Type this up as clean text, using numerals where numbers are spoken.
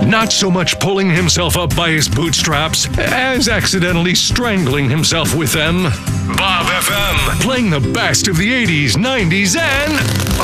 not so much pulling himself up by his bootstraps as accidentally strangling himself with them. Bob FM, playing the best of the 80s, 90s, and